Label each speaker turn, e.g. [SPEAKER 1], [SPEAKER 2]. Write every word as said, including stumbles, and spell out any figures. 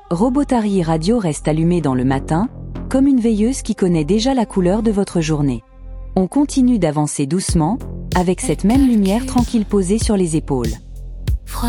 [SPEAKER 1] Robotari Radio reste allumée dans le matin, comme une veilleuse qui connaît déjà la couleur de votre journée. On continue d'avancer doucement, avec cette même lumière tranquille posée sur les épaules.